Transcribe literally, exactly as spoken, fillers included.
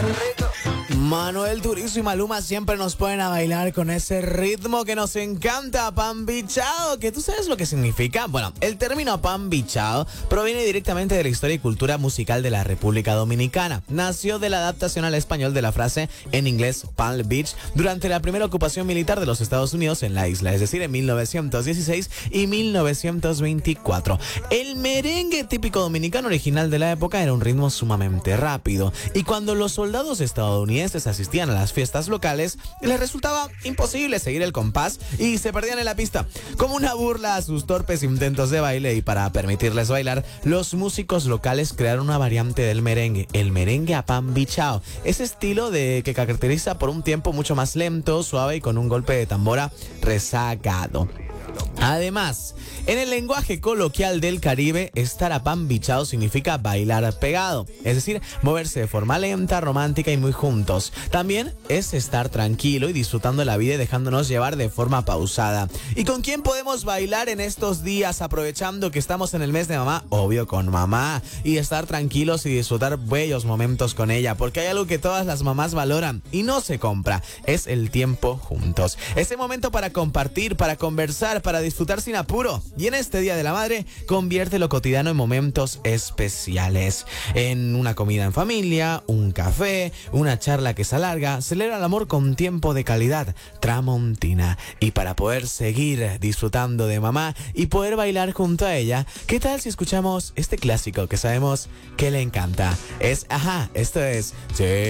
Manuel Turizo y Maluma siempre nos ponen a bailar con ese ritmo que nos encanta, pan bichado, que tú sabes lo que significa. Bueno, el término pan bichado proviene directamente de la historia y cultura musical de la República Dominicana. Nació de la adaptación al español de la frase en inglés Palm Beach durante la primera ocupación militar de los Estados Unidos en la isla, es decir, en mil novecientos dieciséis y mil novecientos veinticuatro. El merengue típico dominicano original de la época era un ritmo sumamente rápido, y cuando los soldados estadounidenses asistían a las fiestas locales, les resultaba imposible seguir el compás y se perdían en la pista. Como una burla a sus torpes intentos de baile y para permitirles bailar, los músicos locales crearon una variante del merengue, el merengue a pan bichao. Ese estilo de que caracteriza por un tiempo mucho más lento, suave y con un golpe de tambora rezagado. Además, en el lenguaje coloquial del Caribe, estar a pan bichado significa bailar pegado, es decir, moverse de forma lenta, romántica y muy juntos. También es estar tranquilo y disfrutando la vida y dejándonos llevar de forma pausada. ¿Y con quién podemos bailar en estos días, aprovechando que estamos en el mes de mamá? Obvio, con mamá, y estar tranquilos y disfrutar bellos momentos con ella, porque hay algo que todas las mamás valoran y no se compra, es el tiempo juntos. Ese momento para compartir, para conversar, para disfrutar sin apuro. Y en este Día de la Madre, convierte lo cotidiano en momentos especiales. En una comida en familia, un café, una charla que se alarga. Celebra el amor con tiempo de calidad. Tramontina. Y para poder seguir disfrutando de mamá y poder bailar junto a ella, ¿qué tal si escuchamos este clásico que sabemos que le encanta? Es, ajá, esto es... Sí.